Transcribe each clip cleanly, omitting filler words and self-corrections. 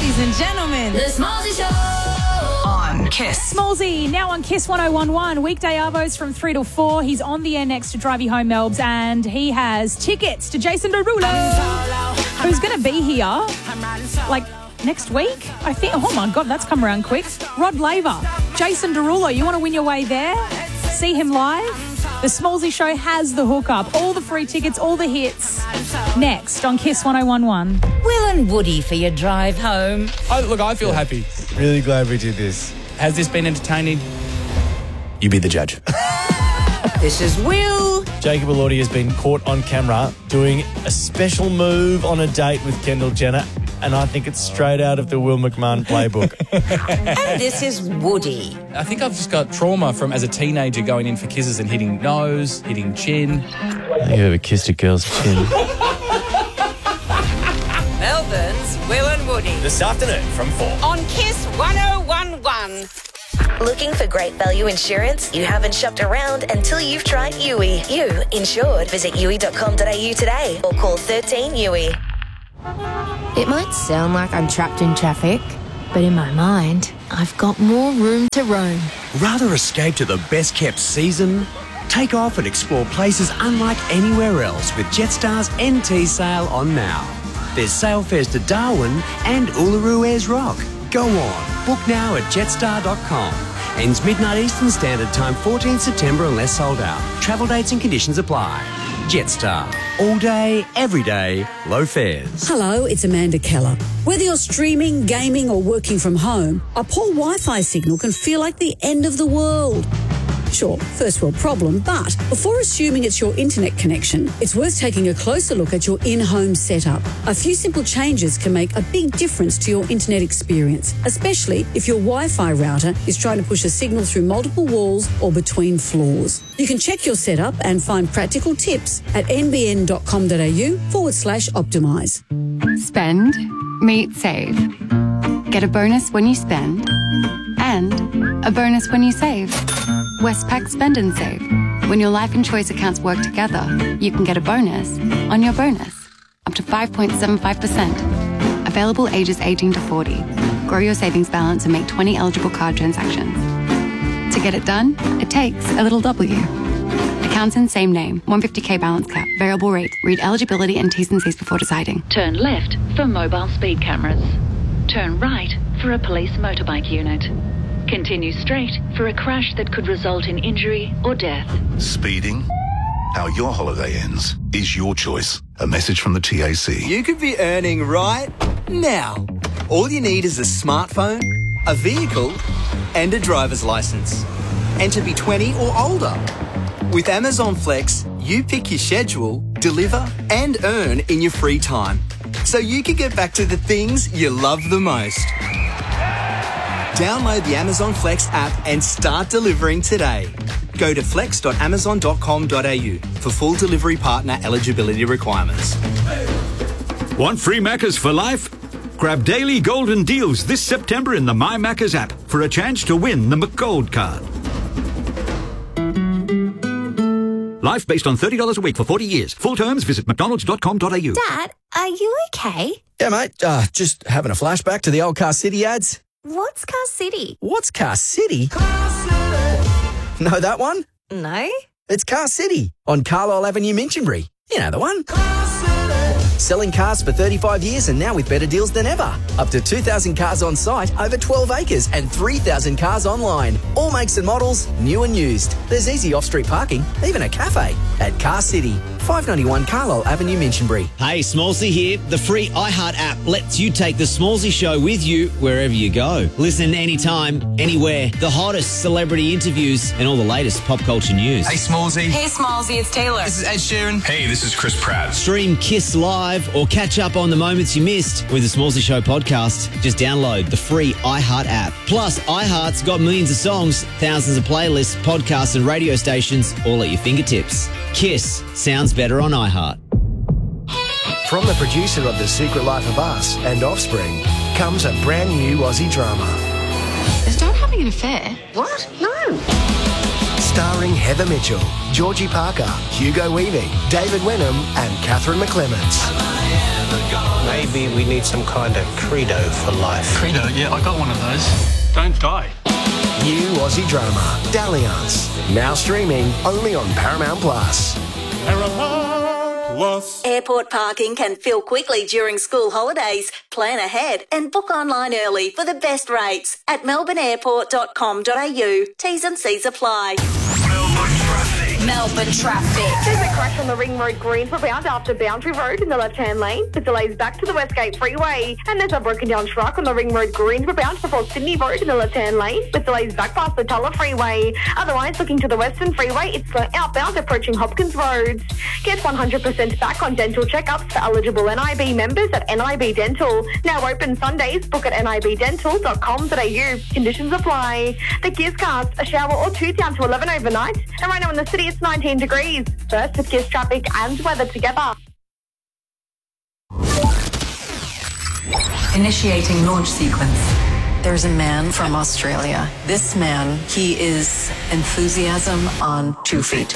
ladies and gentlemen. The Smallsy Show on Kiss. Smallsy, now on Kiss 101.1. Weekday Arvos from 3 till 4. He's on the air next to drive you home, Melbs, and he has tickets to Jason Derulo, who's going to be here, like, next week, I think. Oh, my God, that's come around quick. Rod Laver, Jason Derulo, you want to win your way there? See him live? The Smallsy Show has the hookup. All the free tickets, all the hits. Next on Kiss 101.1. Will and Woody for your drive home. I feel happy. Really glad we did this. Has this been entertaining? You be the judge. This is Will. Jacob Elordi has been caught on camera doing a special move on a date with Kendall Jenner, and I think it's straight out of the Will McMahon playbook. And this is Woody. I think I've just got trauma from as a teenager going in for kisses and hitting nose, hitting chin. Have you ever kissed a girl's chin? Melbourne's Will and Woody. This afternoon from 4. On Kiss 101.1. Looking for great value insurance? You haven't shopped around until you've tried Yui. You insured. Visit yui.com.au today or call 13 Yui. It might sound like I'm trapped in traffic, but in my mind, I've got more room to roam. Rather escape to the best-kept season? Take off and explore places unlike anywhere else with Jetstar's NT sale on now. There's sale fares to Darwin and Uluru Ayers Rock. Go on, book now at jetstar.com. Ends midnight Eastern Standard Time, 14th September unless sold out. Travel dates and conditions apply. Jetstar. All day, every day, low fares. Hello, it's Amanda Keller. Whether you're streaming, gaming or working from home, a poor Wi-Fi signal can feel like the end of the world. Sure, first world problem, but before assuming it's your internet connection, it's worth taking a closer look at your in-home setup. A few simple changes can make a big difference to your internet experience, especially if your Wi-Fi router is trying to push a signal through multiple walls or between floors. You can check your setup and find practical tips at nbn.com.au/optimise. Spend, meet, save. Get a bonus when you spend and a bonus when you save. Westpac Spend and Save. When your life and choice accounts work together, you can get a bonus on your bonus, up to 5.75%. Available ages 18 to 40. Grow your savings balance and make 20 eligible card transactions. To get it done, it takes a little W. Accounts in same name, 150k balance cap, variable rate. Read eligibility and T's and C's before deciding. Turn left for mobile speed cameras. Turn right for a police motorbike unit. Continue straight for a crash that could result in injury or death. Speeding? How your holiday ends is your choice. A message from the TAC. You could be earning right now. All you need is a smartphone, a vehicle, and a driver's license. And to be 20 or older. With Amazon Flex, you pick your schedule, deliver, and earn in your free time. So you can get back to the things you love the most. Download the Amazon Flex app and start delivering today. Go to flex.amazon.com.au for full delivery partner eligibility requirements. Want free Maccas for life? Grab daily golden deals this September in the My Maccas app for a chance to win the McGold card. Life based on $30 a week for 40 years. Full terms, visit mcdonalds.com.au. Dad, are you okay? Yeah, mate. Just having a flashback to the old Car City ads. What's Car City? What's Car City? Know that one? No. It's Car City on Carlisle Avenue, Minchinbury. You know the one. Selling cars for 35 years and now with better deals than ever. Up to 2,000 cars on site, over 12 acres and 3,000 cars online. All makes and models, new and used. There's easy off-street parking, even a cafe at Car City. 591 Carlisle Avenue, Minchinbury. Hey, Smallsy here. The free iHeart app lets you take the Smallsy Show with you wherever you go. Listen anytime, anywhere. The hottest celebrity interviews and all the latest pop culture news. Hey, Smallsy. Hey, Smallsy, it's Taylor. This is Ed Sheeran. Hey, this is Chris Pratt. Stream Kiss Live or catch up on the moments you missed with the Smallsy Show podcast. Just download the free iHeart app. Plus, iHeart's got millions of songs, thousands of playlists, podcasts and radio stations all at your fingertips. Kiss sounds better on iHeart. From the producer of The Secret Life of Us and Offspring comes a brand new Aussie drama. Is Dad having an affair? What? No. Starring Heather Mitchell, Georgie Parker, Hugo Weaving, David Wenham and Catherine McClements. Maybe we need some kind of credo for life. Credo? Yeah, I got one of those. Don't die. New Aussie drama, Dalliance. Now streaming only on Paramount Plus. Airport parking can fill quickly during school holidays. Plan ahead and book online early for the best rates at melbourneairport.com.au. T's and C's apply. Melbourne traffic. There's a crash on the Ring Road Greensboro bound after Boundary Road in the left-hand lane. The delays back to the Westgate Freeway. And there's a broken down truck on the Ring Road Greensboro bound before Sydney Road in the left-hand lane with delays back past the Tulla Freeway. Otherwise, looking to the Western Freeway, it's outbound approaching Hopkins Road. Get 100% back on dental checkups for eligible NIB members at NIB Dental. Now open Sundays. Book at nibdental.com.au. Conditions apply. The Gears cast, a shower or two down to 11 overnight. And right now in the city, it's 19 degrees. First with Gears traffic and weather together. Initiating launch sequence. There's a man from Australia. This man, he is enthusiasm on 2 feet.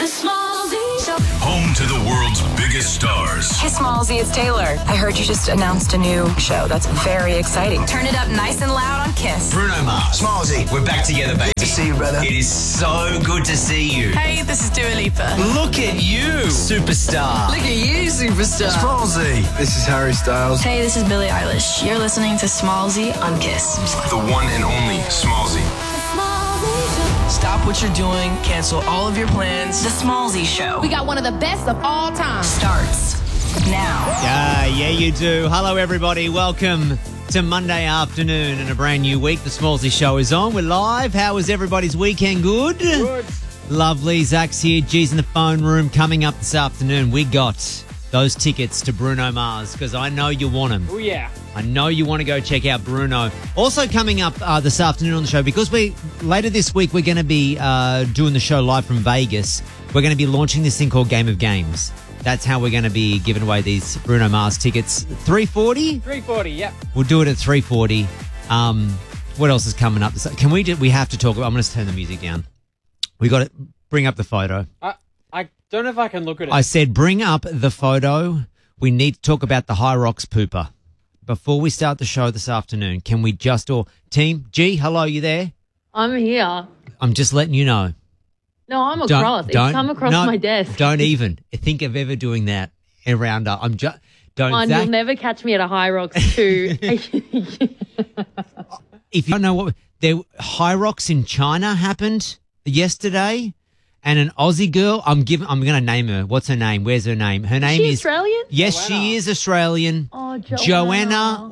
Home to the world's biggest stars. Hey, Smallsy, it's Taylor. I heard you just announced a new show. That's very exciting. Turn it up nice and loud on Kiss. Bruno Mars. Smallsy. We're back together, baby. Good to see you, brother. It is so good to see you. Hey, this is Dua Lipa. Look at you, superstar. Look at you, superstar. Smallsy. This is Harry Styles. Hey, this is Billie Eilish. You're listening to Smallsy on Kiss. The one and only Smallsy. Stop what you're doing. Cancel all of your plans. The Smallsy Show. We got one of the best of all time. Starts now. Yeah, you do. Hello, everybody. Welcome to Monday afternoon and a brand new week. The Smallsy Show is on. We're live. How was everybody's weekend? Good? Good. Lovely. Zach's here. G's in the phone room. Coming up this afternoon, we got those tickets to Bruno Mars because I know you want them. Oh, yeah. I know you want to go check out Bruno. Also coming up this afternoon on the show, because later this week we're going to be doing the show live from Vegas. We're going to be launching this thing called Game of Games. That's how we're going to be giving away these Bruno Mars tickets. $340? $340, yep. We'll do it at $340. What else is coming up? Can we have to talk about... I'm going to turn the music down. We got to bring up the photo. I don't know if I can look at it. I said bring up the photo. We need to talk about the High Rocks pooper. Before we start the show this afternoon, can we just all... Team, G, hello, you there? I'm here. I'm just letting you know. No, I'm across. It's come across my desk. Don't even think of ever doing that around... I'm just... Don't... You'll never catch me at a High Rocks too. If you don't know what... High Rocks in China happened yesterday... And an Aussie girl, I'm going to name her. What's her name? Where's her name? Her name is Australian? Yes, Joanna. She is Australian. Oh, Joanna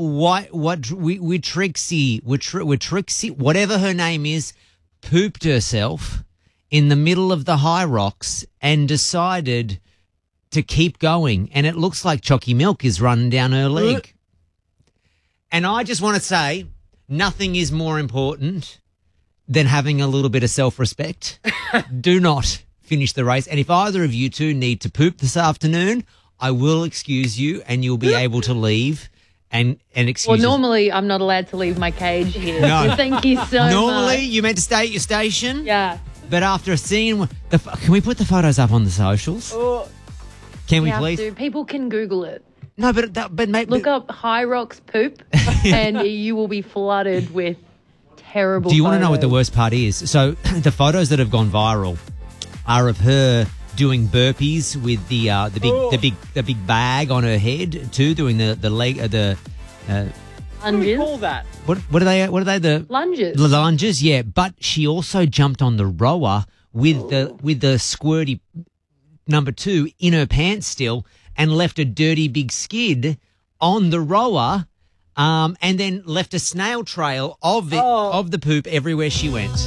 Trixie, whatever her name is, pooped herself in the middle of the High Rocks and decided to keep going. And it looks like Chalky Milk is running down her leg. And I just want to say, nothing is more important than having a little bit of self-respect. Do not finish the race. And if either of you two need to poop this afternoon, I will excuse you and you'll be able to leave and excuse Well, normally I'm not allowed to leave my cage here. No. Thank you so much. Normally you meant to stay at your station? Yeah. But after seeing... Can we put the photos up on the socials? Can we please? People can Google it. No, but maybe... Look up High Rocks poop and you will be flooded with... terrible. Do you want to know what the worst part is? So the photos that have gone viral are of her doing burpees with the big bag on her head too, doing the lunges. What do we call that? What are they? The lunges. The lunges, yeah. But she also jumped on the rower with the squirty number 2 in her pants still, and left a dirty big skid on the rower. And then left a snail trail of the poop everywhere she went.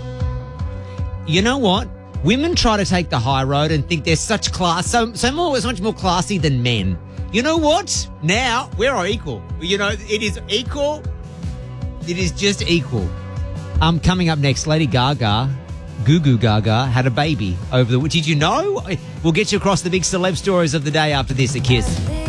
You know what? Women try to take the high road and think they're such class, so much more classy than men. You know what? Now we're equal. You know, it is equal. It is just equal. Coming up next, Lady Gaga, Goo Goo Gaga, had a baby over the... Did you know? We'll get you across the big celeb stories of the day after this at Kiss.